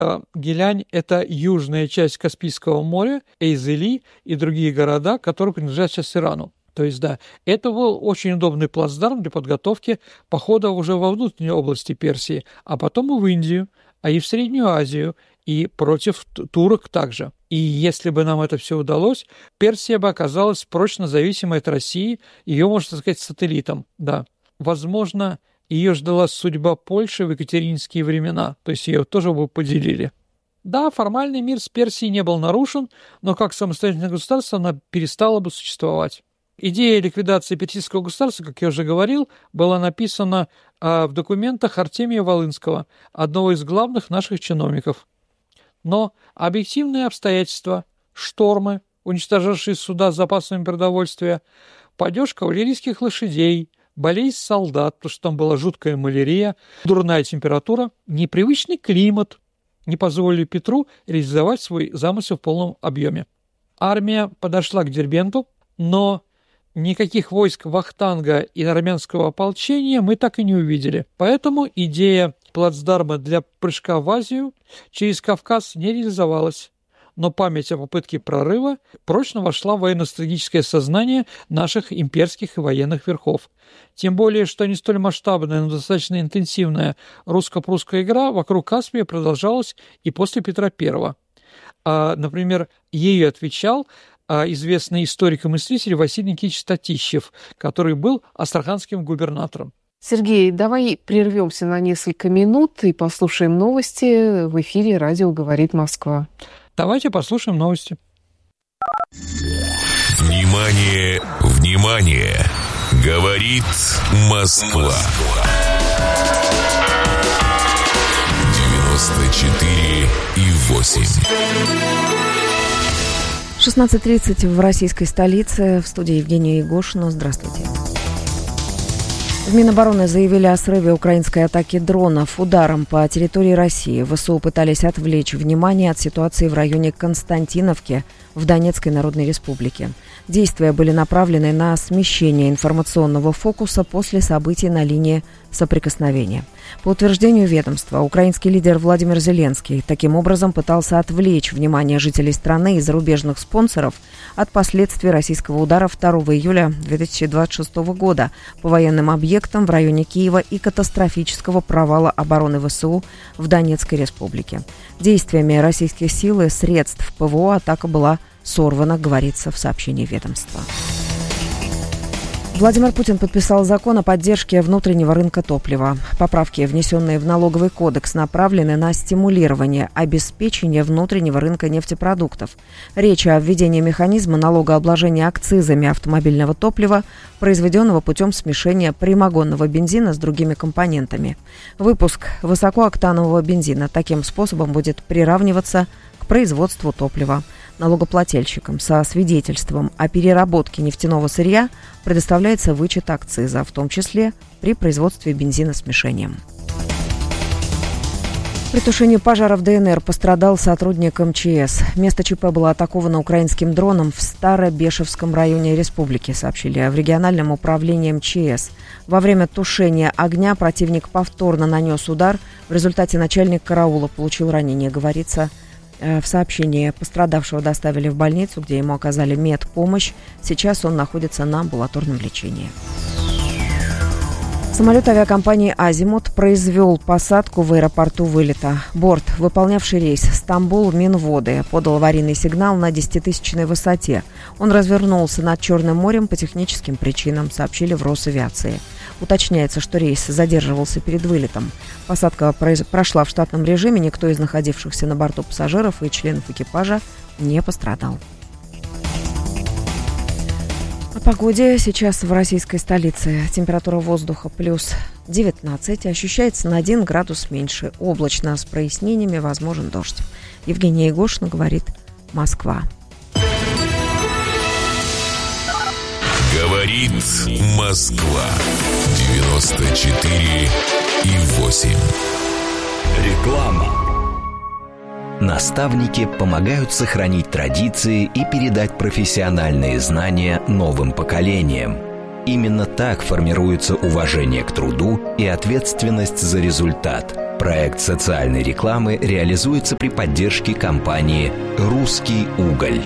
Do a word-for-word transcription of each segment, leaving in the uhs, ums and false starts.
Гилянь – это южная часть Каспийского моря, Эйзели и другие города, которые принадлежат сейчас Ирану. То есть, да, это был очень удобный плацдарм для подготовки похода уже во внутренней области Персии, а потом и в Индию, а и в Среднюю Азию, и против турок также. И если бы нам это все удалось, Персия бы оказалась прочно зависимой от России, ее, можно сказать, сателлитом, да. Возможно, ее ждала судьба Польши в екатерининские времена, то есть ее тоже бы поделили. Да, формальный мир с Персией не был нарушен, но как самостоятельное государство она перестала бы существовать. Идея ликвидации персидского государства, как я уже говорил, была написана э, в документах Артемия Волынского, одного из главных наших чиновников. Но объективные обстоятельства, штормы, уничтожавшие суда с запасами продовольствия, падеж кавалерийских лошадей, болезнь солдат, потому что там была жуткая малярия, дурная температура, непривычный климат не позволили Петру реализовать свой замысел в полном объеме. Армия подошла к Дербенту, но никаких войск Вахтанга и армянского ополчения мы так и не увидели. Поэтому идея плацдарма для прыжка в Азию через Кавказ не реализовалась. Но память о попытке прорыва прочно вошла в военно-стратегическое сознание наших имперских и военных верхов. Тем более, что не столь масштабная, но достаточно интенсивная русско-прусская игра вокруг Каспия продолжалась и после Петра Первого. А, например, ею отвечал известный историк и мыслитель Василий Никитич Татищев, который был астраханским губернатором. Сергей, давай прервемся на несколько минут и послушаем новости. В эфире радио «Говорит Москва». Давайте послушаем новости. Внимание, внимание! Говорит Москва. девяносто четыре и восемь. шестнадцать тридцать в российской столице. В студии Евгения Егошина. Здравствуйте. В Минобороны заявили о срыве украинской атаки дронов. Ударом по территории России ВСУ пытались отвлечь внимание от ситуации в районе Константиновки в Донецкой Народной Республике. Действия были направлены на смещение информационного фокуса после событий на линии соприкосновения. По утверждению ведомства, украинский лидер Владимир Зеленский таким образом пытался отвлечь внимание жителей страны и зарубежных спонсоров от последствий российского удара второго июля две тысячи двадцать шестого года по военным объектам в районе Киева и катастрофического провала обороны ВСУ в Донецкой Республике. Действиями российских сил и средств ПВО атака была сорвана, говорится в сообщении ведомства. Владимир Путин подписал закон о поддержке внутреннего рынка топлива. Поправки, внесенные в налоговый кодекс, направлены на стимулирование обеспечения внутреннего рынка нефтепродуктов. Речь о введении механизма налогообложения акцизами автомобильного топлива, произведенного путем смешения прямогонного бензина с другими компонентами. Выпуск высокооктанового бензина таким способом будет приравниваться к производству топлива. Налогоплательщикам со свидетельством о переработке нефтяного сырья предоставляется вычет акциза, в том числе при производстве бензина смешением. При тушении пожара в ДНР пострадал сотрудник МЧС. Место ЧП было атаковано украинским дроном в Старобешевском районе республики, сообщили в региональном управлении МЧС. Во время тушения огня противник повторно нанес удар. В результате начальник караула получил ранение, говорится в сообщении. Пострадавшего доставили в больницу, где ему оказали медпомощь. Сейчас он находится на амбулаторном лечении. Самолет авиакомпании «Азимут» произвел посадку в аэропорту вылета. Борт, выполнявший рейс Стамбул-Минводы, подал аварийный сигнал на десятитысячной высоте. Он развернулся над Черным морем по техническим причинам, сообщили в Росавиации. Уточняется, что рейс задерживался перед вылетом. Посадка прошла в штатном режиме, никто из находившихся на борту пассажиров и членов экипажа не пострадал. О погоде сейчас в российской столице. Температура воздуха плюс девятнадцать, ощущается на один градус меньше. Облачно, с прояснениями, возможен дождь. Евгения Егошина, говорит Москва. Говорит Москва. девяносто четыре и восемь. Реклама. Наставники помогают сохранить традиции и передать профессиональные знания новым поколениям. Именно так формируется уважение к труду и ответственность за результат. Проект социальной рекламы реализуется при поддержке компании «Русский уголь».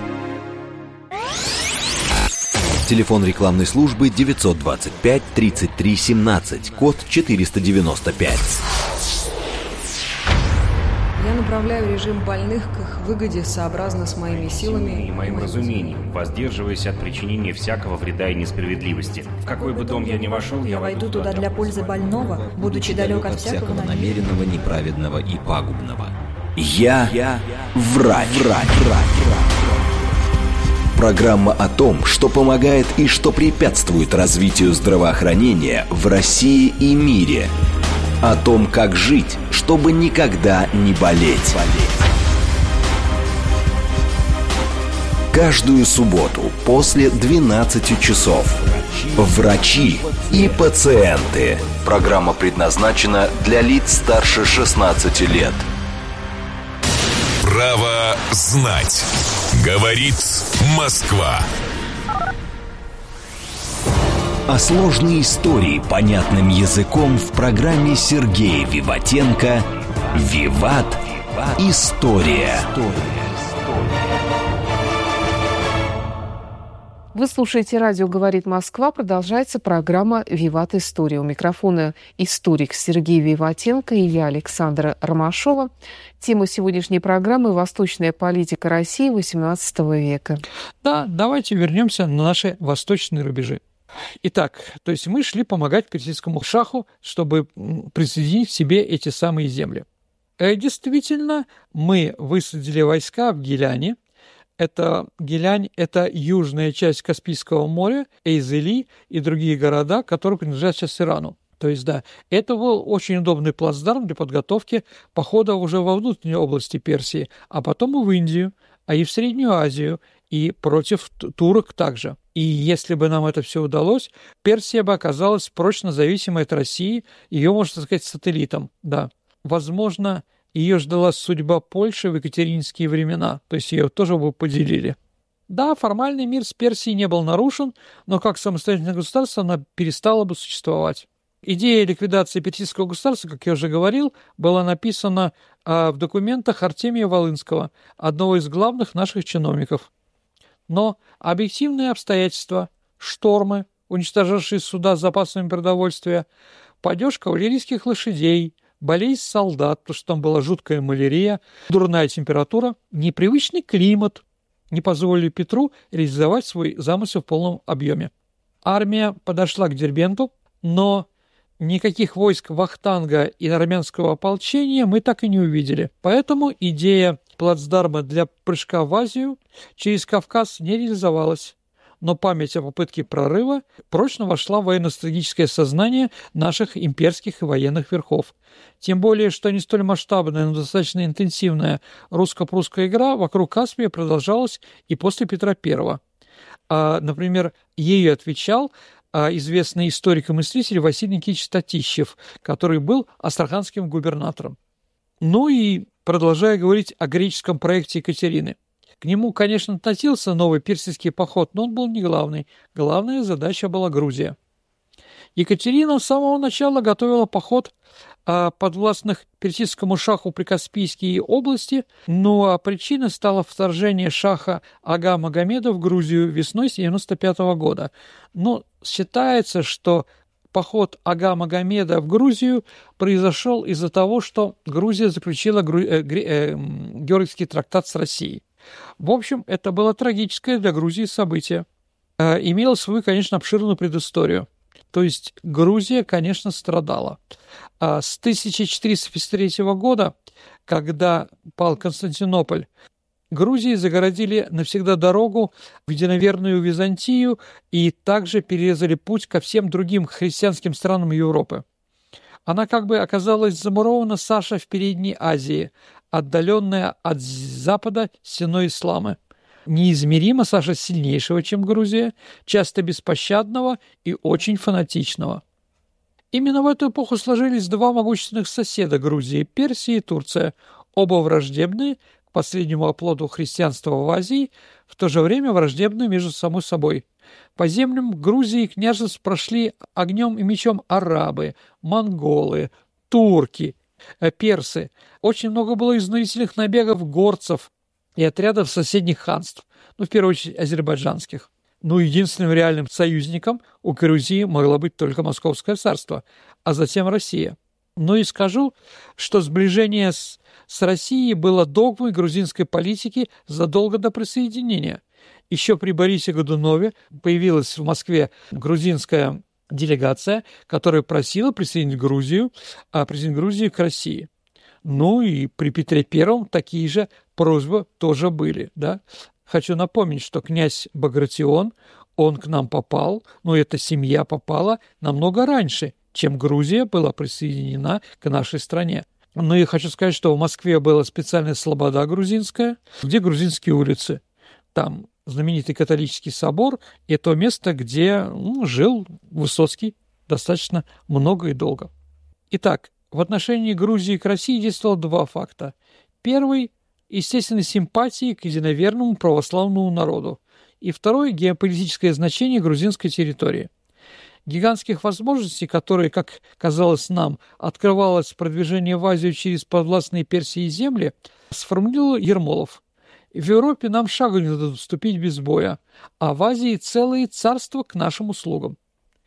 Телефон рекламной службы девятьсот двадцать пять тридцать три семнадцать, код четыреста девяносто пять. Я направляю режим больных к их выгоде сообразно с моими силами и моим разумением, воздерживаясь от причинения всякого вреда и несправедливости. В какой бы дом я ни вошел, я войду туда для пользы больного, будучи далек от всякого намеренного, неправедного и пагубного. Я, я врач, врач, врач, врач. Программа о том, что помогает и что препятствует развитию здравоохранения в России и мире. О том, как жить, чтобы никогда не болеть. Каждую субботу после двенадцати часов. Врачи и пациенты. Программа предназначена для лиц старше шестнадцати лет. Право знать. Говорит Москва. О сложной истории понятным языком в программе Сергея Виватенко «Виват. История». Вы слушаете «Радио говорит Москва». Продолжается программа «Виват. История». У микрофона историк Сергей Виватенко и я, Александра Ромашова. Тема сегодняшней программы – «Восточная политика России восемнадцатого века». Да, давайте вернемся на наши восточные рубежи. Итак, то есть мы шли помогать персидскому шаху, чтобы присоединить к себе эти самые земли. И действительно, мы высадили войска в Гиляне. Это Гилянь – это южная часть Каспийского моря, Эйзели и другие города, которые принадлежат сейчас Ирану. То есть, да, это был очень удобный плацдарм для подготовки похода уже во внутренней области Персии, а потом и в Индию, а и в Среднюю Азию, и против турок также. И если бы нам это все удалось, Персия бы оказалась прочно зависимой от России, ее, можно сказать, сателлитом, да. Возможно, ее ждала судьба Польши в екатерининские времена, то есть ее тоже бы поделили. Да, формальный мир с Персией не был нарушен, но как самостоятельное государство она перестала бы существовать. Идея ликвидации персидского государства, как я уже говорил, была написана а, в документах Артемия Волынского, одного из главных наших чиновников. Но объективные обстоятельства, штормы, уничтожавшие суда с запасами продовольствия, падеж кавалерийских лошадей, болезнь солдат, потому что там была жуткая малярия, дурная температура, непривычный климат не позволили Петру реализовать свой замысел в полном объеме. Армия подошла к Дербенту, но никаких войск Вахтанга и армянского ополчения мы так и не увидели. Поэтому идея плацдарма для прыжка в Азию через Кавказ не реализовалась. Но память о попытке прорыва прочно вошла в военно-стратегическое сознание наших имперских и военных верхов. Тем более, что не столь масштабная, но достаточно интенсивная русско-прусская игра вокруг Каспия продолжалась и после Петра Первого. А, например, ею отвечал а, известный историк и мыслитель Василий Никитич Татищев, который был астраханским губернатором. Ну и продолжая говорить о греческом проекте Екатерины. К нему, конечно, относился новый персидский поход, но он был не главный. Главная задача была Грузия. Екатерина с самого начала готовила поход а, подвластных персидскому шаху Прикаспийские области, ну а причиной стало вторжение шаха Ага Магомеда в Грузию весной девяносто пятого года. Но считается, что поход Ага Магомеда в Грузию произошел из-за того, что Грузия заключила гру... э, э, Георгиевский трактат с Россией. В общем, это было трагическое для Грузии событие. Э, имело свою, конечно, обширную предысторию. То есть Грузия, конечно, страдала. А с тысяча четыреста пятьдесят третьего года, когда пал Константинополь, Грузии загородили навсегда дорогу в единоверную Византию и также перерезали путь ко всем другим христианским странам Европы. Она как бы оказалась замурована, Саша, в Передней Азии, отдаленная от Запада стеной ислама. Неизмеримо, Саша, сильнейшего, чем Грузия, часто беспощадного и очень фанатичного. Именно в эту эпоху сложились два могущественных соседа Грузии – Персия и Турция, оба враждебные к последнему оплоту христианства в Азии, в то же время враждебные между самой собой. По землям Грузии и княжеств прошли огнем и мечом арабы, монголы, турки. персы. Очень много было изнурительных набегов горцев и отрядов соседних ханств, ну, в первую очередь, азербайджанских. Ну, единственным реальным союзником у Грузии могло быть только Московское царство, а затем Россия. Ну и скажу, что сближение с, с Россией было догмой грузинской политики задолго до присоединения. Еще при Борисе Годунове появилась в Москве грузинская делегация, которая просила присоединить Грузию, а присоединить Грузию к России. Ну и при Петре Первом такие же просьбы тоже были, да. Хочу напомнить, что князь Багратион, он к нам попал, но эта семья попала намного раньше, чем Грузия была присоединена к нашей стране. Ну и хочу сказать, что в Москве была специальная слобода грузинская, где грузинские улицы. Там знаменитый католический собор, и то место, где ну, жил Высоцкий достаточно много и долго. Итак, в отношении Грузии к России действовало два факта. Первый – естественной симпатии к единоверному православному народу. И второе – геополитическое значение грузинской территории. Гигантских возможностей, которые, как казалось нам, открывалось продвижение в Азию через подвластные Персии земли, сформулировал Ермолов. В Европе нам шагу не дадут вступить без боя, а в Азии целые царства к нашим услугам.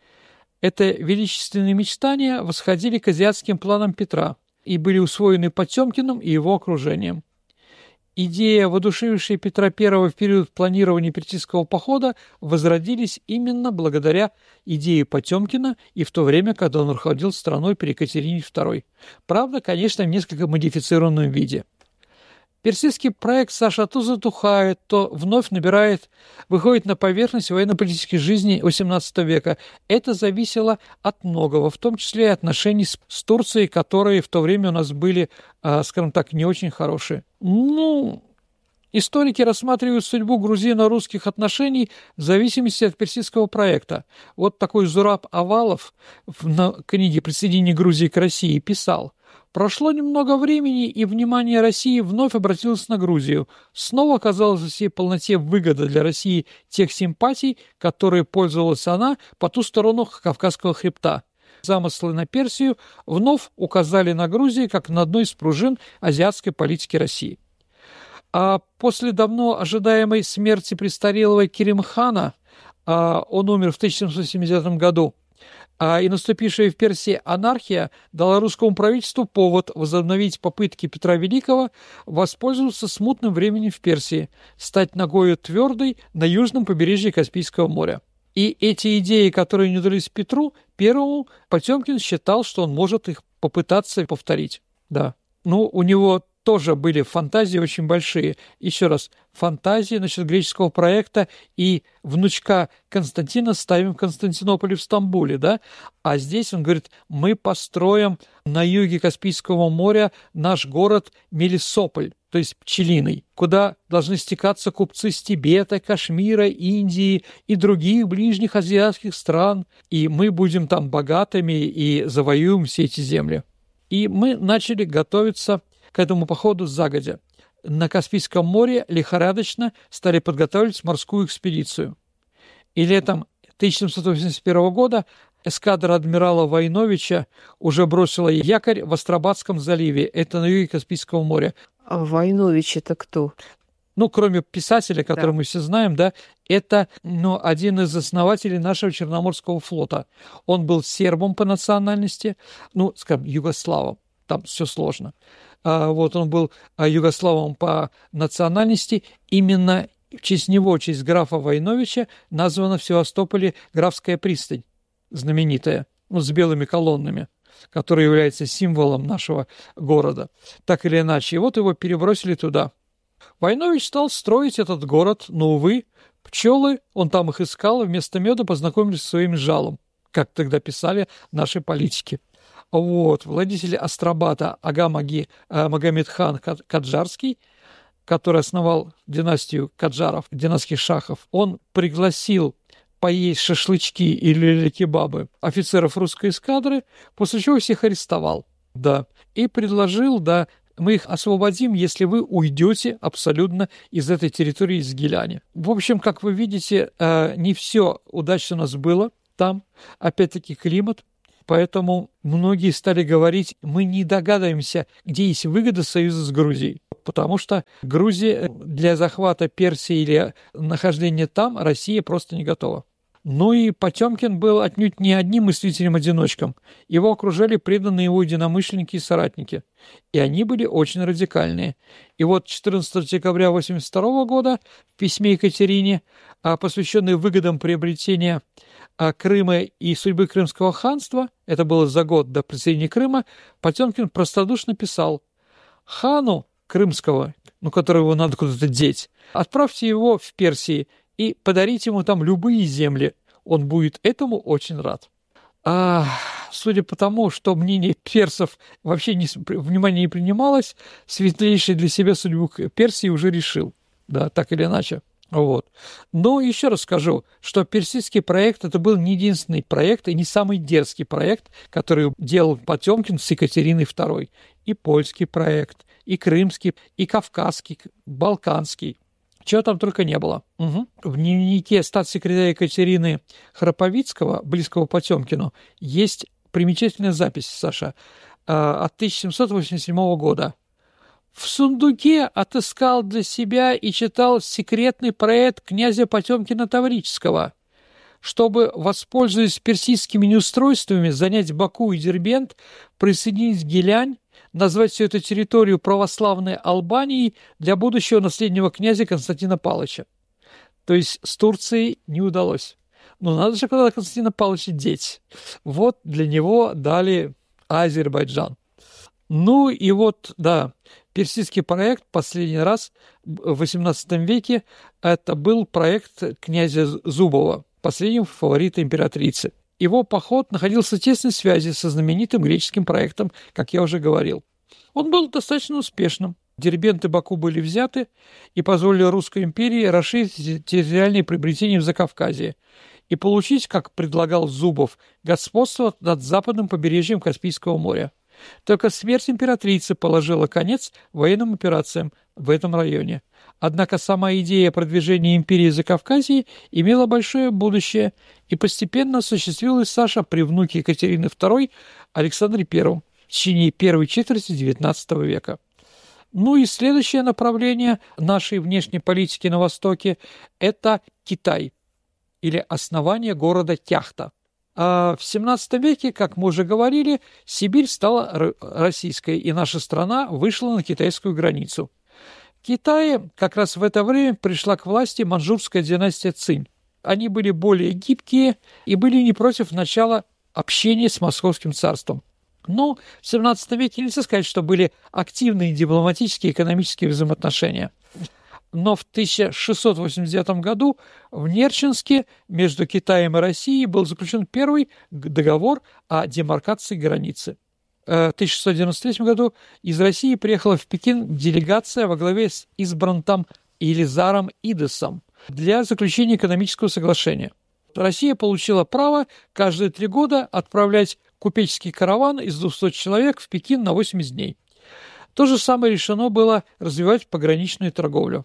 Это величественные мечтания восходили к азиатским планам Петра и были усвоены Потемкиным и его окружением. Идеи, воодушевившие Петра Первого в период планирования персидского похода, возродились именно благодаря идее Потемкина и в то время, когда он руководил страной при Екатерине Второй. Правда, конечно, в несколько модифицированном виде. Персидский проект Саша то затухает, то вновь набирает, выходит на поверхность военно-политической жизни восемнадцатого века. Это зависело от многого, в том числе и отношений с, с Турцией, которые в то время у нас были, э, скажем так, не очень хорошие. Ну, историки рассматривают судьбу грузино-русских отношений в зависимости от персидского проекта. Вот такой Зураб Авалов в книге «Присоединение Грузии к России» писал: «Прошло немного времени, и внимание России вновь обратилось на Грузию. Снова оказалась во всей полноте выгода для России тех симпатий, которые пользовалась она по ту сторону Кавказского хребта. Замыслы на Персию вновь указали на Грузию как на одну из пружин азиатской политики России». А после давно ожидаемой смерти престарелого Керимхана, а он умер в тысяча семьсот семидесятом году, а и наступившая в Персии анархия дала русскому правительству повод возобновить попытки Петра Великого воспользоваться смутным временем в Персии, стать ногою твердой на южном побережье Каспийского моря. И эти идеи, которые не удались Петру Первому, Потемкин считал, что он может их попытаться повторить. Да. Ну, у него тоже были фантазии очень большие. Еще раз, фантазии насчет греческого проекта, и внучка Константина ставим в Константинополе в Стамбуле, да? А здесь он говорит, мы построим на юге Каспийского моря наш город Мелисополь, то есть пчелиный, куда должны стекаться купцы с Тибета, Кашмира, Индии и других ближних азиатских стран, и мы будем там богатыми и завоюем все эти земли. И мы начали готовиться к этому походу загодя. На Каспийском море лихорадочно стали подготавливать морскую экспедицию. И летом тысяча семьсот восемьдесят первого года эскадра адмирала Войновича уже бросила якорь в Астрабадском заливе, это на юге Каспийского моря. А Войнович это кто? Ну, кроме писателя, которого да. мы все знаем, да, это ну, один из основателей нашего Черноморского флота. Он был сербом по национальности, ну, скажем, югославом, там все сложно. А, вот он был югославом по национальности. Именно в честь него, в честь графа Войновича, названа в Севастополе Графская пристань, знаменитая, ну, с белыми колоннами, который является символом нашего города. Так или иначе. И вот его перебросили туда. Войнович стал строить этот город, но, увы, пчелы, он там их искал, вместо меда познакомились со своим жалом, как тогда писали наши политики. Вот, владетель Астрабада Ага Маги, э, Магомед-хан Каджарский, который основал династию Каджаров, династских шахов, он пригласил поесть шашлычки или кебабы офицеров русской эскадры, после чего всех арестовал, да, и предложил, да, мы их освободим, если вы уйдете абсолютно из этой территории, из Гиляни. В общем, как вы видите, э, не все удачно у нас было там, опять-таки климат. Поэтому многие стали говорить, мы не догадываемся, где есть выгода союза с Грузией. Потому что Грузия для захвата Персии или нахождения там Россия просто не готова. Ну и Потемкин был отнюдь не одним мыслителем-одиночком. Его окружали преданные его единомышленники и соратники. И они были очень радикальные. И вот четырнадцатого декабря тысяча девятьсот восемьдесят второго года в письме Екатерине, посвященной выгодам приобретения Крыма и судьбы Крымского ханства, это было за год до присоединения Крыма, Потемкин простодушно писал: «Хану Крымского, ну, которого надо куда-то деть, отправьте его в Персии и подарите ему там любые земли. Он будет этому очень рад». А, судя по тому, что мнение персов вообще не, внимание не принималось, светлейший для себя судьбу Персии уже решил, да, так или иначе. Вот. Но еще раз скажу, что персидский проект – это был не единственный проект и не самый дерзкий проект, который делал Потемкин с Екатериной второй. И польский проект, и крымский, и кавказский, балканский. Чего там только не было. Угу. В дневнике статс-секретаря Екатерины Храповицкого, близкого Потемкину, есть примечательная запись, Саша, от тысяча семьсот восемьдесят седьмого года. «В сундуке отыскал для себя и читал секретный проект князя Потемкина Таврического, чтобы, воспользуясь персидскими неустройствами, занять Баку и Дербент, присоединить Гилянь, назвать всю эту территорию православной Албанией для будущего наследного князя Константина Павловича». То есть с Турцией не удалось. Но надо же куда-то Константина Павловича деть. Вот для него дали Азербайджан. Ну и вот, да, персидский проект последний раз в восемнадцатом веке это был проект князя Зубова, последнего фаворита императрицы. Его поход находился в тесной связи со знаменитым греческим проектом, как я уже говорил. Он был достаточно успешным. Дербент и Баку были взяты и позволили Русской империи расширить территориальные приобретения в Закавказье и получить, как предлагал Зубов, господство над западным побережьем Каспийского моря. Только смерть императрицы положила конец военным операциям в этом районе. Однако сама идея продвижения империи в Закавказье имела большое будущее и постепенно осуществилась, Саша, при внуке Екатерины второй Александре Первом в течение первой четверти девятнадцатого века. Ну и следующее направление нашей внешней политики на Востоке – это Китай или основание города Кяхта. А в семнадцатом веке, как мы уже говорили, Сибирь стала российской, и наша страна вышла на китайскую границу. В Китае как раз в это время пришла к власти маньчжурская династия Цинь. Они были более гибкие и были не против начала общения с Московским царством. Но в семнадцатом веке нельзя сказать, что были активные дипломатические и экономические взаимоотношения. Но в тысяча шестьсот восемьдесят девятом году в Нерчинске между Китаем и Россией был заключен первый договор о демаркации границы. В тысяча шестьсот девяносто третьем году из России приехала в Пекин делегация во главе с Избрантом Елизаром Идесом для заключения экономического соглашения. Россия получила право каждые три года отправлять купеческий караван из двухсот человек в Пекин на восемьдесят дней. То же самое решено было развивать пограничную торговлю.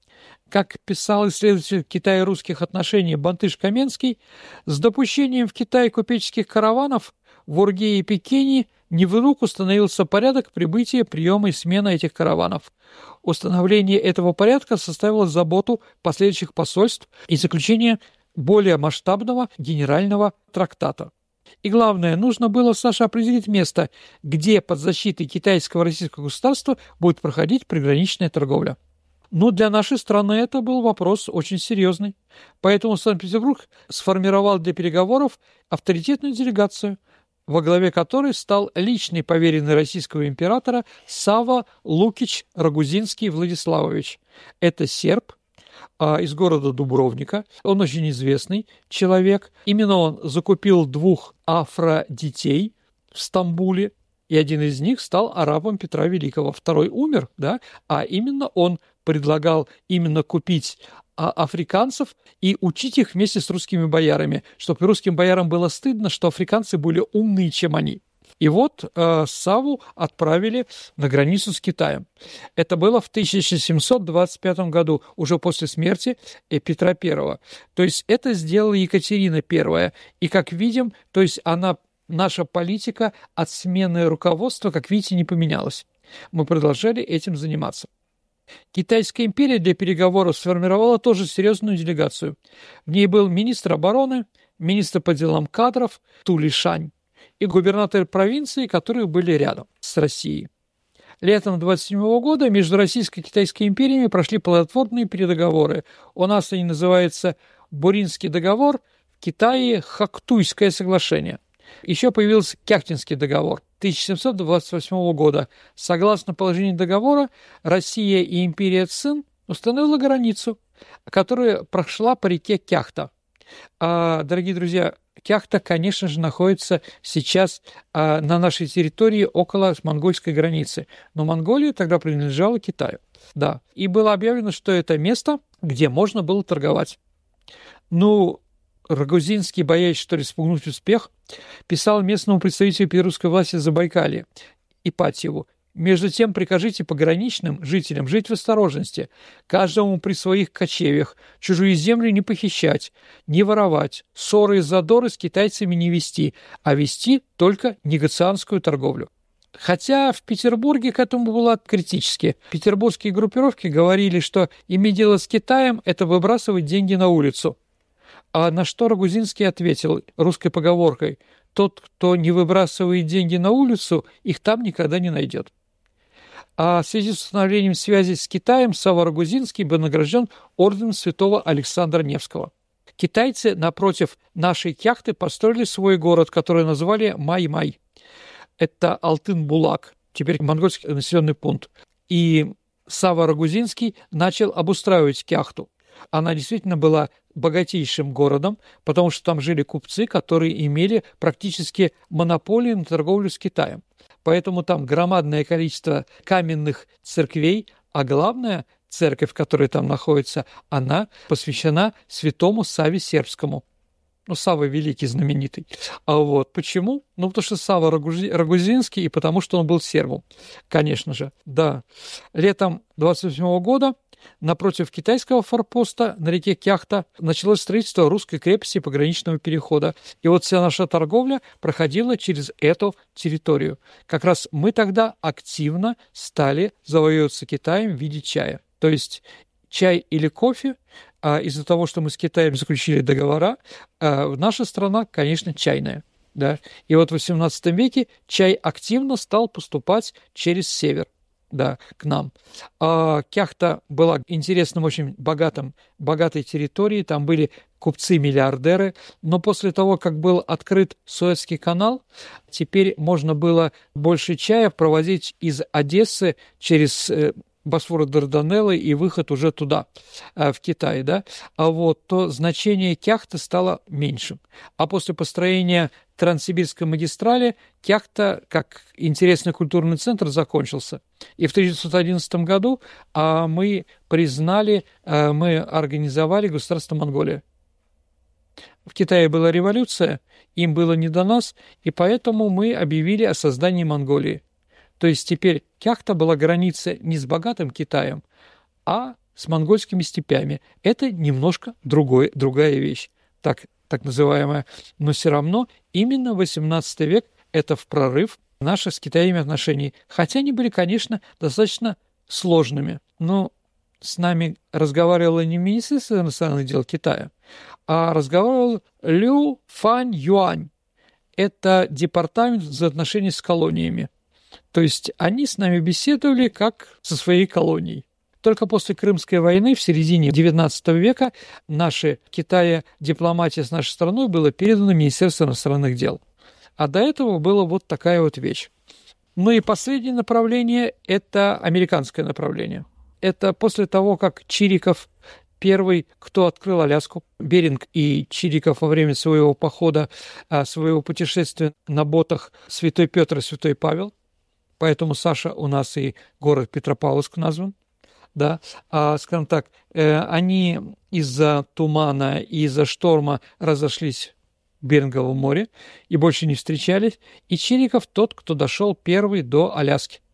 Как писал исследователь китайо-русских отношений Бантыш Каменский, с допущением в Китай купеческих караванов в Урге и Пекине не вдруг установился порядок прибытия, приема и смены этих караванов. Установление этого порядка составило заботу последующих посольств и заключение более масштабного генерального трактата. И главное, нужно было, Саша, определить место, где под защитой китайского российского государства будет проходить приграничная торговля. Но для нашей страны это был вопрос очень серьезный. Поэтому Санкт-Петербург сформировал для переговоров авторитетную делегацию, во главе которой стал личный поверенный российского императора Савва Лукич Рагузинский Владиславович. Это серб а, из города Дубровника. Он очень известный человек. Именно он закупил двух афродитей в Стамбуле, и один из них стал арабом Петра Великого. Второй умер, да, а именно он предлагал именно купить а, африканцев и учить их вместе с русскими боярами, чтобы русским боярам было стыдно, что африканцы были умнее, чем они. И вот э, Савву отправили на границу с Китаем. Это было в тысяча семьсот двадцать пятом году, уже после смерти Петра Первого. То есть это сделала Екатерина Первая. И, как видим, то есть она наша политика от смены руководства, как видите, не поменялась. Мы продолжали этим заниматься. Китайская империя для переговоров сформировала тоже серьезную делегацию. В ней был министр обороны, министр по делам кадров Ту Лишань и губернатор провинции, которые были рядом с Россией. Летом двадцать седьмого года между Российской и Китайской империями прошли плодотворные переговоры. У нас они называются Буринский договор, в Китае Хактуйское соглашение. Еще появился Кяхтинский договор тысяча семьсот двадцать восьмого года. Согласно положению договора, Россия и империя Цин установила границу, которая прошла по реке Кяхта. А, дорогие друзья, Кяхта, конечно же, находится сейчас а, на нашей территории около монгольской границы. Но Монголия тогда принадлежала Китаю. Да. И было объявлено, что это место, где можно было торговать. Ну, Рогозинский, боясь, что ли, спугнуть успех, писал местному представителю петербургской власти Забайкалья Ипатьеву: «Между тем прикажите пограничным жителям жить в осторожности, каждому при своих кочевьях, чужие земли не похищать, не воровать, ссоры и задоры с китайцами не вести, а вести только негациантскую торговлю». Хотя в Петербурге к этому было критически. Петербургские группировки говорили, что иметь дело с Китаем – это выбрасывать деньги на улицу. А на что Рогозинский ответил русской поговоркой: «Тот, кто не выбрасывает деньги на улицу, их там никогда не найдет». А в связи с установлением связи с Китаем Савва Рогозинский был награжден орденом святого Александра Невского. Китайцы, напротив нашей Кяхты, построили свой город, который назвали Май-Май. Это Алтын-Булак, теперь монгольский населенный пункт. И Савва Рогозинский начал обустраивать Кяхту. Она действительно была богатейшим городом, потому что там жили купцы, которые имели практически монополию на торговлю с Китаем. Поэтому там громадное количество каменных церквей, а главная церковь, которая там находится, она посвящена святому Савве Сербскому. Ну, Савва Великий, знаменитый. А вот почему? Ну, потому что Савва Рогозинский и потому что он был сербом, конечно же. Да. Летом двадцать восьмого года напротив китайского форпоста на реке Кяхта началось строительство русской крепости пограничного перехода. И вот вся наша торговля проходила через эту территорию. Как раз мы тогда активно стали завоевываться Китаем в виде чая. То есть чай или кофе, а из-за того, что мы с Китаем заключили договора, а наша страна, конечно, чайная. Да? И вот в восемнадцатом веке чай активно стал поступать через север. Да, к нам. А Кяхта была интересным, очень богатым, богатой территорией, там были купцы-миллиардеры, но после того, как был открыт Суэцкий канал, теперь можно было больше чая провозить из Одессы через Босфор и Дарданеллы и выход уже туда, в Китай, да, а вот то значение Кяхты стало меньшим. А после построения Транссибирской магистрали Кяхта, как интересный культурный центр, закончился. И в тысяча девятьсот одиннадцатом году а, мы признали, а, мы организовали государство Монголия. В Китае была революция, им было не до нас, и поэтому мы объявили о создании Монголии. То есть теперь Кяхта была границей не с богатым Китаем, а с монгольскими степями. Это немножко другой, другая вещь, так, так называемая. Но все равно именно восемнадцатый век – это в прорыв наших с Китаем отношений. Хотя они были, конечно, достаточно сложными. Но с нами разговаривала не Министерство иностранных дел Китая, а разговаривал Лю Фань Юань. Это департамент взаимоотношений с колониями. То есть они с нами беседовали как со своей колонией. Только после Крымской войны в середине девятнадцатого века наши Китая дипломатия с нашей страной была передана Министерству иностранных дел. А до этого была вот такая вот вещь. Ну и последнее направление – это американское направление. Это после того, как Чириков, первый, кто открыл Аляску, Беринг и Чириков во время своего похода, своего путешествия на ботах Святой Петр и Святой Павел, поэтому, Саша, у нас и город Петропавловск назван, да, а, скажем так, э, они из-за тумана и из-за шторма разошлись в Беринговом море и больше не встречались, и Чириков тот, кто дошел первый до Аляски.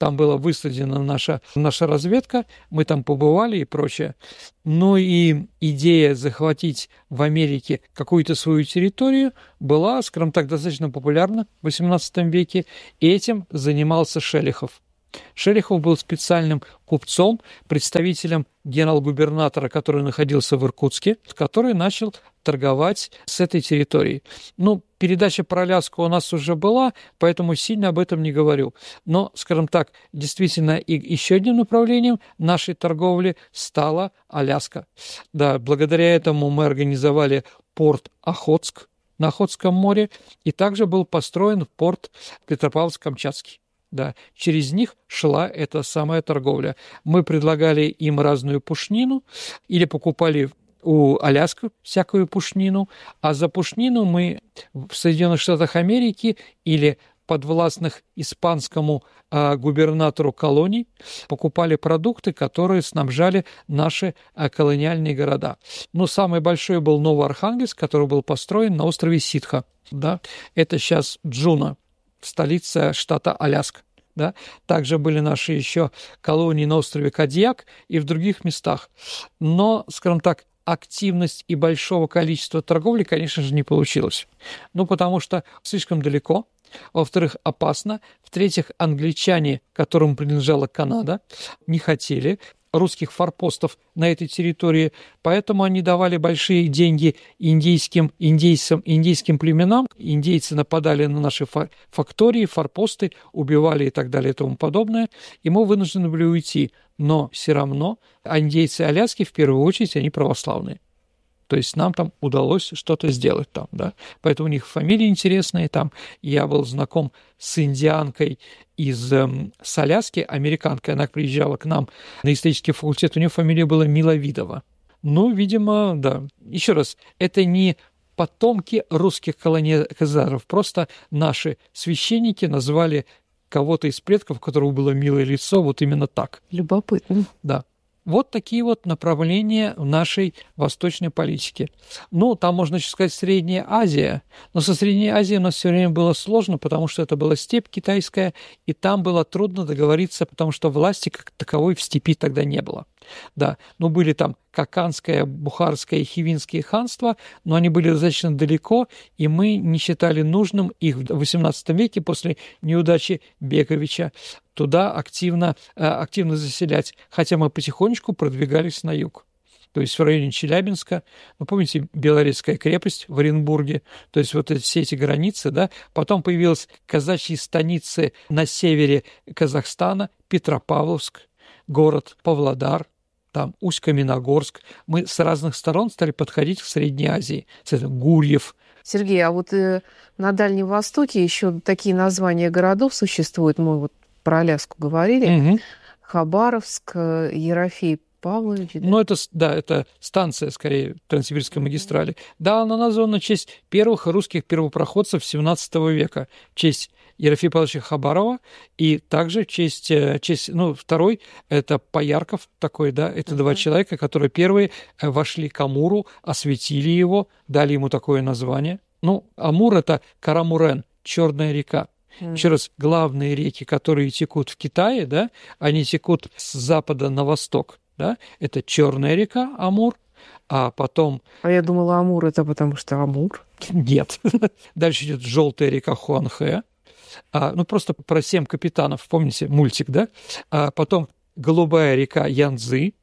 там была высадена наша, наша разведка, мы там побывали и прочее. Но и идея захватить в Америке какую-то свою территорию была, скажем так, достаточно популярна в восемнадцатом веке, и этим занимался Шелихов. Шелихов был специальным купцом, представителем генерал-губернатора, который находился в Иркутске, который начал торговать с этой территорией. Ну, передача про Аляску у нас уже была, поэтому сильно об этом не говорю. Но, скажем так, действительно, и еще одним направлением нашей торговли стала Аляска. Да, благодаря этому мы организовали порт Охотск на Охотском море, и также был построен порт Петропавловск-Камчатский. Да, через них шла эта самая торговля. Мы предлагали им разную пушнину или покупали у Аляски всякую пушнину, а за пушнину мы в Соединенных Штатах Америки или подвластных испанскому а, губернатору колоний покупали продукты, которые снабжали наши а, колониальные города. Но самый большой был Новоархангельск, который был построен на острове Ситха. Да? Это сейчас Джуна, столица штата Аляска. Да? Также были наши еще колонии на острове Кадьяк и в других местах. Но, скажем так, активность и большого количества торговли, конечно же, не получилось. Ну, потому что слишком далеко. Во-вторых, опасно. В-третьих, англичане, которым принадлежала Канада, не хотели русских форпостов на этой территории, поэтому они давали большие деньги индейским, индейцам, индейским племенам. Индейцы нападали на наши фактории, форпосты, убивали и так далее и тому подобное, и мы вынуждены были уйти. Но все равно индейцы Аляски, в первую очередь, они православные. То есть нам там удалось что-то сделать там, да. Поэтому у них фамилии интересные там. Я был знаком с индианкой из эм, с Аляски, американкой. Она приезжала к нам на исторический факультет. У нее фамилия была Миловидова. Ну, видимо, да. Еще раз, это не потомки русских колонизаторов. Просто наши священники назвали кого-то из предков, у которого было милое лицо, вот именно так. Любопытно. Да. Вот такие вот направления в нашей восточной политике. Ну, там можно еще сказать Средняя Азия, но со Средней Азией у нас все время было сложно, потому что это была степь китайская, и там было трудно договориться, потому что власти как таковой в степи тогда не было. Да, ну были там Каканское, Бухарское и Хивинские ханства, но они были достаточно далеко, и мы не считали нужным их в восемнадцатом веке после неудачи Бековича туда активно, активно заселять, хотя мы потихонечку продвигались на юг. То есть в районе Челябинска, вы помните, Белорецкая крепость в Оренбурге, то есть вот все эти границы, да, потом появились казачьи станицы на севере Казахстана, Петропавловск, город Павлодар, там Усть-Каменогорск. Мы с разных сторон стали подходить к Средней Азии. Это Гурьев. Сергей, а вот э, на Дальнем Востоке еще такие названия городов существуют. Мы вот про Аляску говорили. Угу. Хабаровск, Ерофей Павлович. Да? Ну, это, да, это станция, скорее, Транссибирской магистрали. Да, она названа в честь первых русских первопроходцев семнадцатого века, в честь Ерофея Павловича Хабарова, и также в честь, честь, ну, второй, это Поярков такой, да, это uh-huh. два человека, которые первые вошли к Амуру, осветили его, дали ему такое название. Ну, Амур – это Карамурен, Черная река. Mm. Еще раз, главные реки, которые текут в Китае, да, они текут с запада на восток, да, это Черная река, Амур, а потом... А я думала, Амур – это потому что Амур. Нет. Дальше идет Желтая река Хуанхэ, а, ну, просто про семь капитанов, помните, мультик, да? А потом Голубая река Янцзы,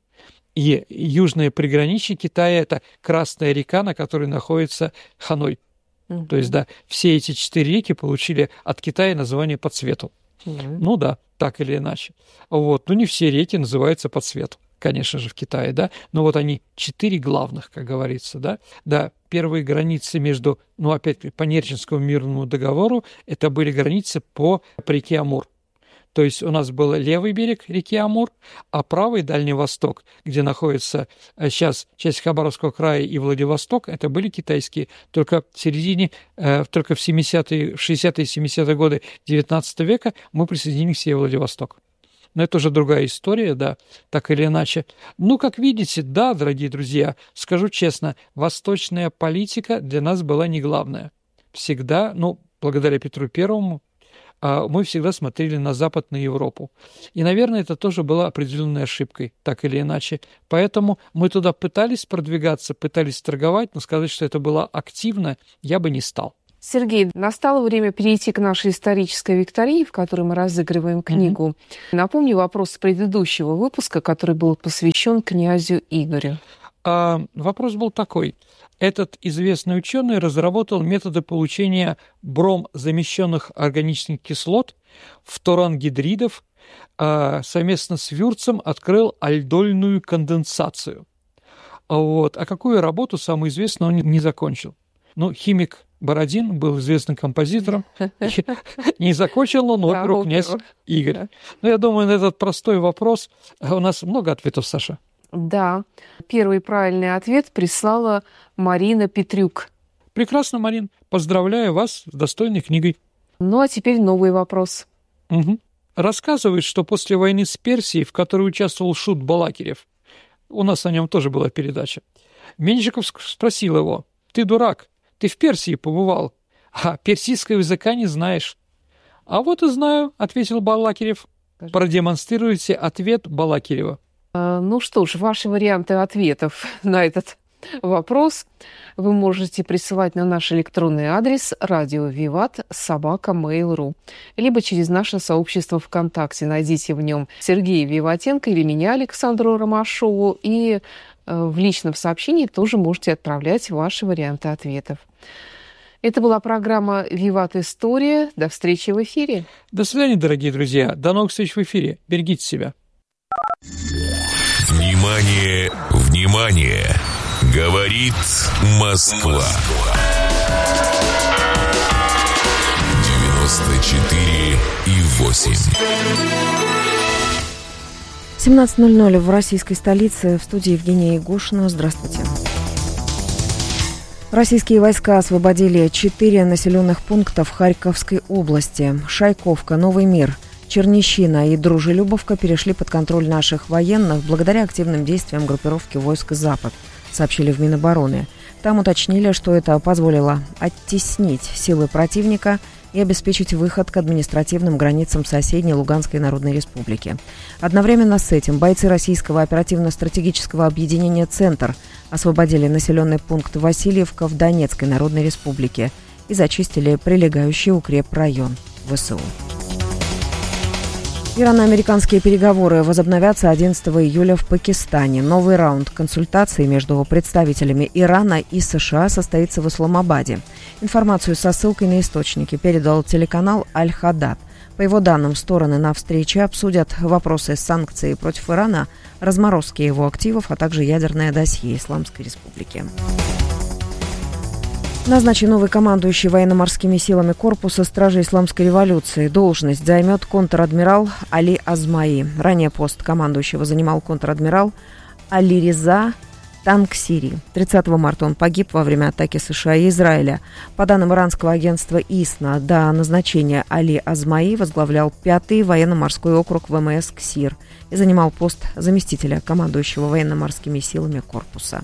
и южное приграничье Китая – это Красная река, на которой находится Ханой. Mm-hmm. То есть, да, все эти четыре реки получили от Китая название по цвету. Mm-hmm. Ну да, так или иначе. Вот. Ну, не все реки называются по цвету, конечно же, в Китае, да, но вот они четыре главных, как говорится, да. Да, первые границы между, ну, опять по Нерчинскому мирному договору, это были границы по, по реке Амур. То есть у нас был левый берег реки Амур, а правый Дальний Восток, где находится сейчас часть Хабаровского края и Владивосток, это были китайские. Только в середине, только в семидесятые, шестидесятые, семидесятые годы девятнадцатого века мы присоединились к себе Владивосток. Но это уже другая история, да, так или иначе. Ну, как видите, да, дорогие друзья, скажу честно, восточная политика для нас была не главная. Всегда, ну, благодаря Петру Первому, мы всегда смотрели на Запад, на Европу. И, наверное, это тоже была определенной ошибкой, так или иначе. Поэтому мы туда пытались продвигаться, пытались торговать, но сказать, что это было активно, я бы не стал. Сергей, настало время перейти к нашей исторической викторине, в которой мы разыгрываем книгу. Mm-hmm. Напомню вопрос предыдущего выпуска, который был посвящен князю Игорю. А, вопрос был такой. Этот известный ученый разработал методы получения бром-замещенных органических кислот, фторангидридов, а, совместно с Вюрцем открыл альдольную конденсацию. Вот. А какую работу, самую известную, он не закончил? Ну, химик Бородин был известным композитором. Не закончил он оперу «Князь Игорь». Ну, я думаю, на этот простой вопрос у нас много ответов, Саша. Да. Первый правильный ответ прислала Марина Петрюк. Прекрасно, Марин. Поздравляю вас с достойной книгой. Ну, а теперь новый вопрос. Угу. Рассказывают, что после войны с Персией, в которой участвовал Шут Балакирев, у нас о нем тоже была передача, Меньшиков спросил его: «Ты дурак, ты в Персии побывал, а персидского языка не знаешь». «А вот и знаю», — ответил Балакирев. Продемонстрируйте ответ Балакирева. Ну что ж, ваши варианты ответов на этот вопрос вы можете присылать на наш электронный адрес радио виват собака мейл точка ру, либо через наше сообщество ВКонтакте. Найдите в нем Сергея Виватенко или меня, Александру Ромашову, и в личном сообщении тоже можете отправлять ваши варианты ответов. Это была программа «Виват История». До встречи в эфире. До свидания, дорогие друзья. До новых встреч в эфире. Берегите себя. Внимание, внимание! Говорит Москва. девяносто четыре и восемь. семнадцать ноль ноль в российской столице. В студии Евгения Егошина. Здравствуйте. Российские войска освободили четыре населенных пункта в Харьковской области. Шайковка, Новый мир, Чернищина и Дружелюбовка перешли под контроль наших военных благодаря активным действиям группировки войск «Запад», сообщили в Минобороны. Там уточнили, что это позволило оттеснить силы противника и обеспечить выход к административным границам соседней Луганской Народной Республики. Одновременно с этим бойцы российского оперативно-стратегического объединения «Центр» освободили населенный пункт Васильевка в Донецкой Народной Республике и зачистили прилегающий укрепрайон ВСУ. Ирано-американские переговоры возобновятся одиннадцатого июля в Пакистане. Новый раунд консультаций между представителями Ирана и США состоится в Исламабаде. Информацию со ссылкой на источники передал телеканал «Аль-Хадад». По его данным, стороны на встрече обсудят вопросы санкций против Ирана, разморозки его активов, а также ядерное досье Исламской Республики. Назначен новый командующий военно-морскими силами корпуса Стражи Исламской революции. Должность займет контр-адмирал Али Азмаи. Ранее пост командующего занимал контр-адмирал Алиреза Танксири. тридцатого марта он погиб во время атаки США и Израиля. По данным иранского агентства ИСНА, до назначения Али Азмаи возглавлял пятый военно-морской округ ВМС КСИР и занимал пост заместителя командующего военно-морскими силами корпуса.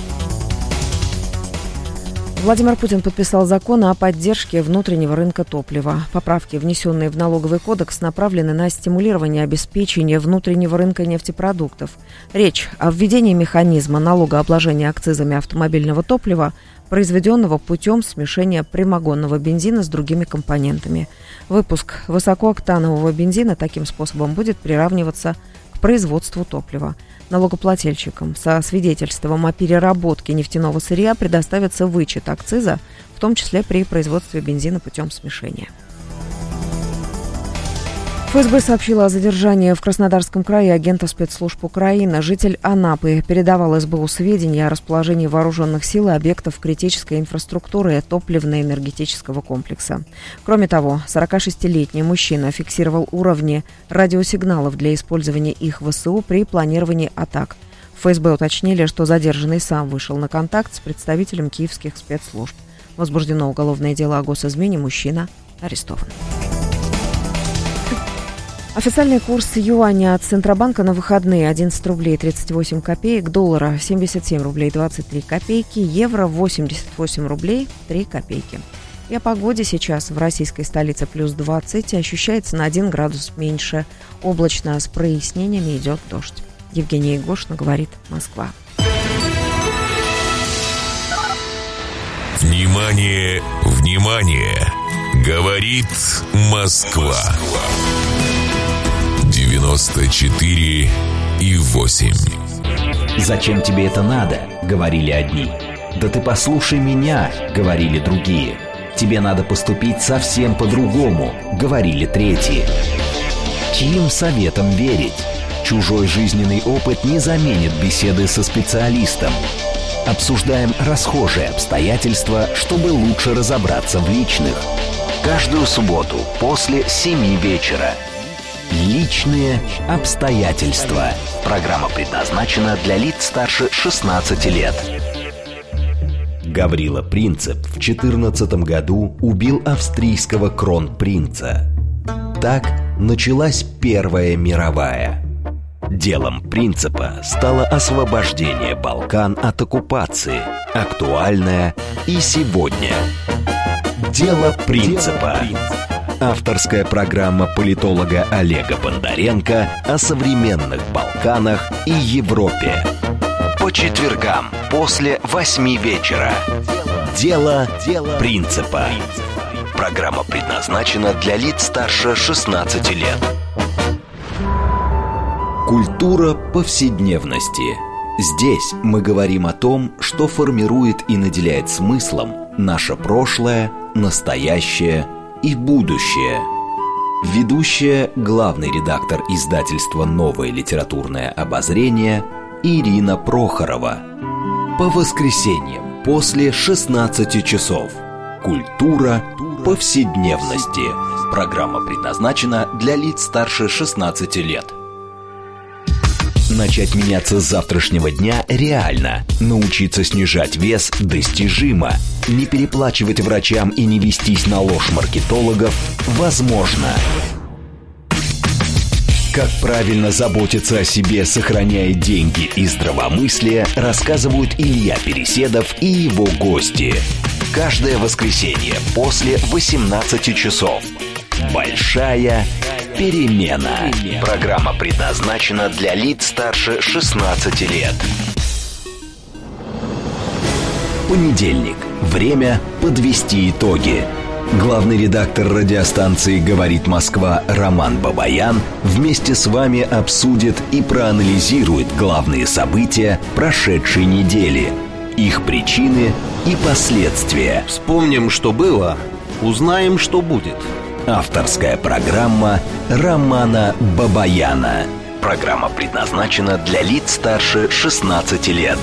Владимир Путин подписал закон о поддержке внутреннего рынка топлива. Поправки, внесенные в налоговый кодекс, направлены на стимулирование обеспечения внутреннего рынка нефтепродуктов. Речь о введении механизма налогообложения акцизами автомобильного топлива, произведенного путем смешения прямогонного бензина с другими компонентами. Выпуск высокооктанового бензина таким способом будет приравниваться к производству топлива. Налогоплательщикам со свидетельством о переработке нефтяного сырья предоставится вычет акциза, в том числе при производстве бензина путем смешения. ФСБ сообщила о задержании в Краснодарском крае агента спецслужб Украины. Житель Анапы передавал СБУ сведения о расположении вооруженных сил и объектов критической инфраструктуры топливно-энергетического комплекса. Кроме того, сорокашестилетний мужчина фиксировал уровни радиосигналов для использования их в ВСУ при планировании атак. В ФСБ уточнили, что задержанный сам вышел на контакт с представителем киевских спецслужб. Возбуждено уголовное дело о госизмене, мужчина арестован. Официальный курс юаня от Центробанка на выходные: одиннадцать рублей тридцать восемь копеек, доллара семьдесят семь рублей двадцать три копейки, евро восемьдесят восемь рублей три копейки. И о погоде сейчас в российской столице плюс двадцать, ощущается на один градус меньше. Облачно, с прояснениями идет дождь. Евгения Егошина, говорит Москва. Внимание, внимание! Говорит Москва. девяносто четыре и восемь. «Зачем тебе это надо?» — говорили одни. «Да ты послушай меня!» — говорили другие. «Тебе надо поступить совсем по-другому!» — говорили третьи. Чьим советам верить? Чужой жизненный опыт не заменит беседы со специалистом. Обсуждаем расхожие обстоятельства, чтобы лучше разобраться в личных. Каждую субботу после семи вечера. Личные обстоятельства. Программа предназначена для лиц старше шестнадцати лет. Гаврила Принцип в четырнадцатом году убил австрийского кронпринца. Так началась Первая мировая. Делом Принципа стало освобождение Балкан от оккупации, актуальное и сегодня. Дело Принципа. Авторская программа политолога Олега Бондаренко о современных Балканах и Европе. По четвергам после восьми вечера. Дело Принципа. Программа предназначена для лиц старше шестнадцати лет. Культура повседневности. Здесь мы говорим о том, что формирует и наделяет смыслом наше прошлое, настоящее и будущее. Ведущая, главный редактор издательства «Новое литературное обозрение» Ирина Прохорова. По воскресеньям после шестнадцати часов. Культура повседневности. Программа предназначена для лиц старше шестнадцати лет. Начать меняться с завтрашнего дня реально. Научиться снижать вес достижимо. Не переплачивать врачам и не вестись на ложь маркетологов возможно. Как правильно заботиться о себе, сохраняя деньги и здравомыслие, рассказывают Илья Переседов и его гости. Каждое воскресенье после восемнадцати часов. Большая перемена. Программа предназначена для лиц старше шестнадцати лет. Понедельник. Время подвести итоги. Главный редактор радиостанции «Говорит Москва» Роман Бабаян вместе с вами обсудит и проанализирует главные события прошедшей недели, их причины и последствия. Вспомним, что было, узнаем, что будет. Авторская программа Романа Бабаяна. Программа предназначена для лиц старше шестнадцати лет.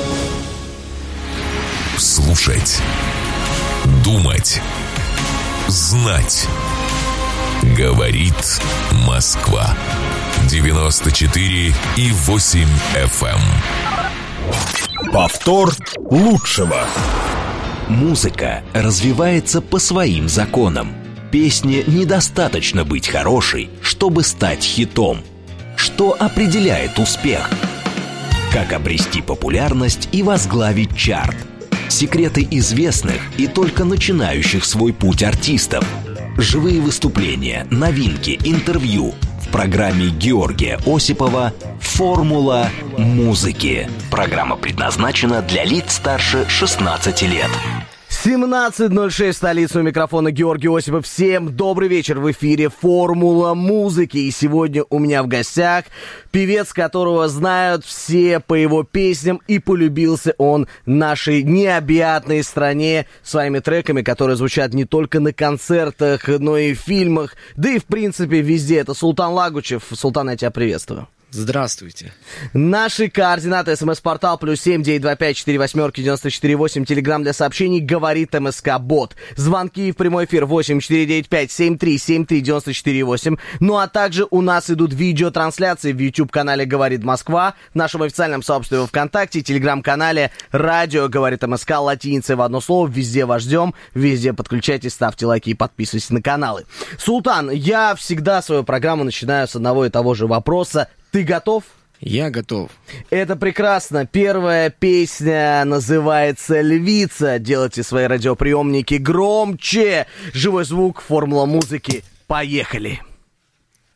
Слушать, думать, знать. Говорит Москва. девяносто четыре и восемь эф эм. Повтор лучшего. Музыка развивается по своим законам. Песне недостаточно быть хорошей, чтобы стать хитом. Что определяет успех? Как обрести популярность и возглавить чарт? Секреты известных и только начинающих свой путь артистов. Живые выступления, новинки, интервью. В программе Георгия Осипова «Формула музыки». Программа предназначена для лиц старше шестнадцати лет. семнадцать ноль шесть, столица, у микрофона Георгий Осипов. Всем добрый вечер, в эфире «Формула музыки». И сегодня у меня в гостях певец, которого знают все по его песням, и полюбился он нашей необъятной стране своими треками, которые звучат не только на концертах, но и в фильмах, да и в принципе везде. Это Султан Лагучев. Султан, я тебя приветствую. Здравствуйте. Наши координаты: смс-портал плюс семь девять два пять четыре восьмерки девяносто четыре восемь, телеграмм для сообщений «Говорит МСК Бот». Звонки в прямой эфир восемь четыре девять пять семь три семь три девяносто четыре восемь. Ну а также у нас идут видеотрансляции в YouTube-канале «Говорит Москва», в нашем официальном сообществе ВКонтакте, телеграм-канале «Радио Говорит МСК», латиницей в одно слово. Везде вас ждем, везде подключайтесь, ставьте лайки и подписывайтесь на каналы. Султан, я всегда свою программу начинаю с одного и того же вопроса. Ты готов? Я готов. Это прекрасно. Первая песня называется «Львица». Делайте свои радиоприемники громче. Живой звук, формула музыки. Поехали.